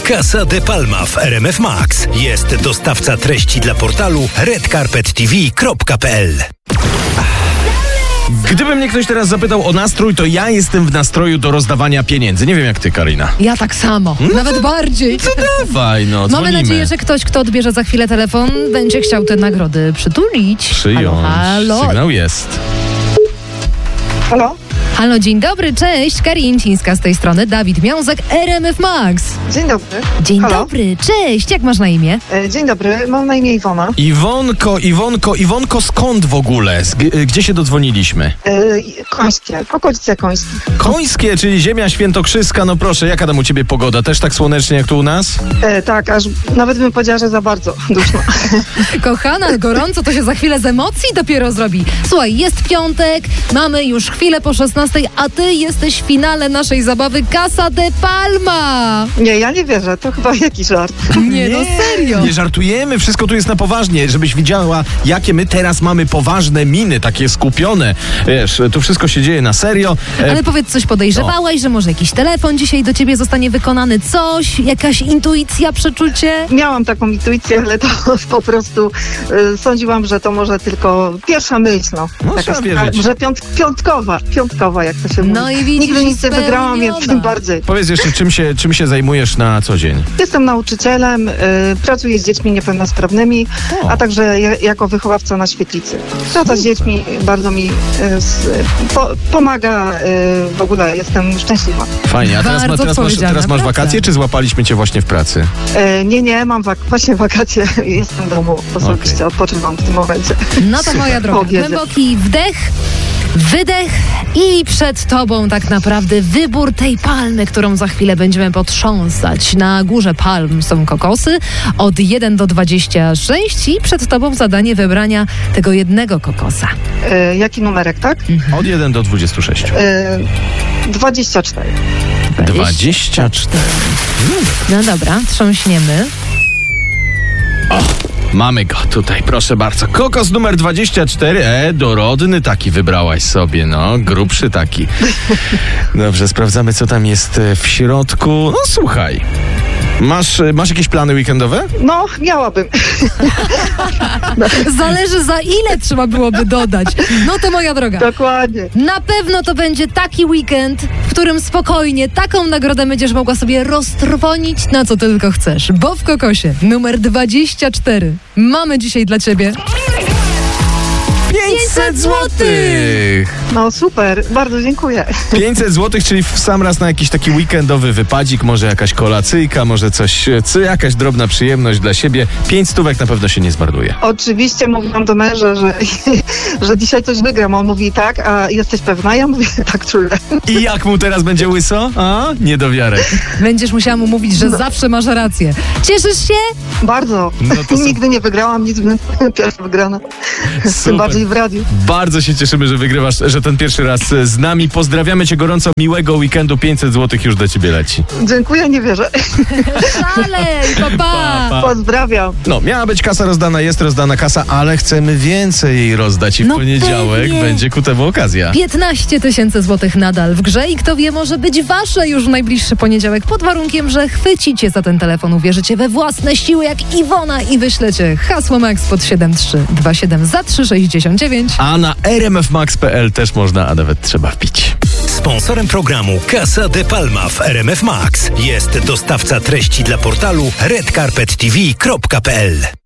Casa de Palma w RMF Max. Jest dostawca treści dla portalu redcarpettv.pl. Gdyby mnie ktoś teraz zapytał o nastrój, to ja jestem w nastroju do rozdawania pieniędzy. Nie wiem jak ty, Karina. Ja tak samo, nawet bardziej. To dawaj, no, dzwonimy. Mamy nadzieję, że ktoś, kto odbierze za chwilę telefon, będzie chciał te nagrody przytulić. Przyjąć. Halo. Sygnał jest. Halo? Halo, dzień dobry, cześć, Karin Cińska z tej strony, Dawid Miązek, RMF Max. Dzień dobry. Dzień Halo? dobry, cześć, jak masz na imię? Dzień dobry, mam na imię Iwona. Iwonko, skąd w ogóle? Gdzie się dodzwoniliśmy? Końskie, okolice Końskie. Końskie, czyli ziemia świętokrzyska, no proszę, jaka tam u ciebie pogoda? Też tak słonecznie jak tu u nas? Tak, aż nawet bym powiedziała, że za bardzo duszno. Kochana, gorąco to się za chwilę z emocji dopiero zrobi. Słuchaj, jest piątek, mamy już chwilę po 16, a ty jesteś w finale naszej zabawy Casa de Palma. Nie, ja nie wierzę, to chyba jakiś żart. Nie, no serio. Nie żartujemy, wszystko tu jest na poważnie, żebyś widziała, jakie my teraz mamy poważne miny, takie skupione. Wiesz, tu wszystko się dzieje na serio. Ale powiedz, coś podejrzewałaś, że może jakiś telefon dzisiaj do ciebie zostanie wykonany, coś, jakaś intuicja, przeczucie? Miałam taką intuicję, ale to po prostu sądziłam, że to może tylko pierwsza myśl, no. No, trzeba wierzyć. Że piątkowa, jak to się mówi. No i widzisz, Nigdy nic nie wygrałam, spełniona. więc tym bardziej. Powiedz jeszcze, czym się zajmujesz na co dzień? Jestem nauczycielem, pracuję z dziećmi niepełnosprawnymi, a także jako wychowawca na świetlicy. Praca z dziećmi bardzo mi pomaga, w ogóle jestem szczęśliwa. Fajnie, a Bardzo teraz odpowiedzialna masz praca. wakacje, czy złapaliśmy cię właśnie w pracy? Nie, mam właśnie wakacje, jestem w domu osobiście, odpoczywam w tym momencie. No to moja droga, Powiedz. głęboki wdech, wydech i przed tobą tak naprawdę wybór tej palmy, którą za chwilę będziemy potrząsać. Na górze palm są kokosy od 1 do 26 i przed tobą zadanie wybrania tego jednego kokosa. Jaki numerek, tak? Od 1 do 26. 24. 24. No dobra, trząśniemy. Mamy go tutaj, proszę bardzo. Kokos numer 24. Dorodny taki wybrałaś sobie, no, grubszy taki. Dobrze, sprawdzamy, co tam jest w środku. No słuchaj, masz jakieś plany weekendowe? No, miałabym. Zależy za ile trzeba byłoby dodać. No to moja droga. Dokładnie. Na pewno to będzie taki weekend, w którym spokojnie taką nagrodę będziesz mogła sobie roztrwonić na co tylko chcesz. Bo w kokosie numer 24 mamy dzisiaj dla ciebie 500 złotych! No super, bardzo dziękuję. 500 złotych, czyli w sam raz na jakiś taki weekendowy wypadzik, może jakaś kolacyjka, może coś, jakaś drobna przyjemność dla siebie. 5 stówek na pewno się nie zmarnuje. Oczywiście mówiłam do męża, że dzisiaj coś wygram. On mówi tak, a jesteś pewna? Ja mówię tak, czuję. I jak mu teraz będzie łyso? A? Niedowiarek. Będziesz musiała mu mówić, że zawsze masz rację. Cieszysz się? Bardzo. No to Nigdy nie wygrałam, nic, pierwsza wygrana. Tym Super. bardziej w radiu. Bardzo się cieszymy, że wygrywasz, że ten pierwszy raz z nami. Pozdrawiamy cię gorąco, miłego weekendu. 500 złotych już do ciebie leci. Dziękuję, nie wierzę. Szalej, pa, pa. Pozdrawiam. No, miała być kasa rozdana, jest rozdana kasa, ale chcemy więcej jej rozdać i w No poniedziałek pewnie. będzie ku temu okazja. 15 000 złotych nadal w grze i kto wie, może być wasze już w najbliższy poniedziałek, pod warunkiem, że chwycicie za ten telefon, uwierzycie we własne siły jak Iwona i wyślecie hasło MAX pod 7327 za 369. A na rmfmax.pl też można, a nawet trzeba wbić. Sponsorem programu Casa de Palma w RMF Max jest dostawca treści dla portalu redcarpettv.pl.